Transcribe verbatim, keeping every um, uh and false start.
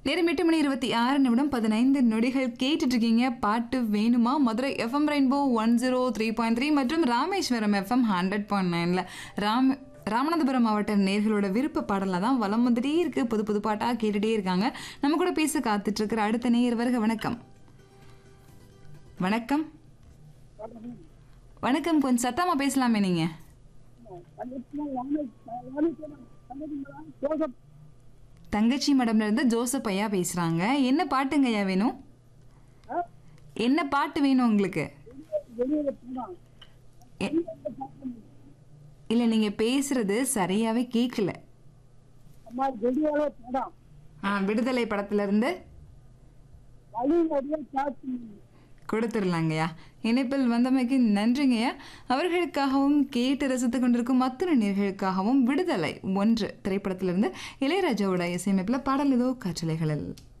நேரம் எட்டு மணி இருபத்தி ஆறு நிமிடம் பதினைந்து நொடிகள் கேட்டுட்டு இருக்கீங்க. பாட்டு வேணுமா? Madurai FM rainbow one zero three point three மற்றும் ராமேஸ்வரம் எஃப்எம் ஹண்ட்ரட் பாயிண்ட் நைன்ல ராம ராமநாதபுரம் மாவட்ட நேர்களோட விருப்ப பாடலாம் தான் வலம் வந்துட்டே இருக்கு. புது புது பாட்டா கேட்டுட்டே இருக்காங்க. நம்ம கூட பேச காத்துட்டு இருக்கிற அடுத்த நேயர் வருக. வணக்கம் வணக்கம் வணக்கம். கொஞ்சம் சத்தமா பேசலாமே நீங்க. தங்கச்சி மடம்ல இருந்து ஜோசப் ஐயா பேசுறாங்க. என்ன பாட்டுங்க ஐயா வேணும்? என்ன பாட்டு வேணும் உங்களுக்கு? இல்ல நீங்க பேசுறது சரியாவே கேட்கல. விடுதலை படத்துல இருந்து கொடுத்துடலாங்கய்யா. இணைப்பில் வந்தமைக்கு நன்றிங்கய்யா. அவர்களுக்காகவும் கேட்டு ரசித்துக் கொண்டிருக்கும் அத்தனை நேர்களுக்காகவும் விடுதலை ஒன்று திரைப்படத்திலிருந்து இளையராஜாவோட இசையமைப்பில் பாடல் ஏதோ காற்றலைகளில்.